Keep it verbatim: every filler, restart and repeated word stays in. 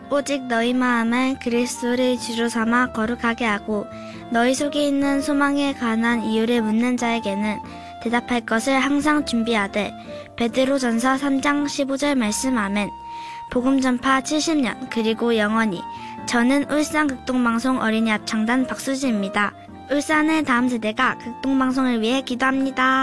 오직 너희 마음을 그리스도를 주로 삼아 거룩하게 하고 너희 속에 있는 소망에 관한 이유를 묻는 자에게는 대답할 것을 항상 준비하되 베드로전서 삼 장 십오 절 말씀 아멘. 복음 전파 칠십 년 그리고 영원히. 저는 울산 극동방송 어린이 합창단 박수지입니다. 울산의 다음 세대가 극동방송을 위해 기도합니다.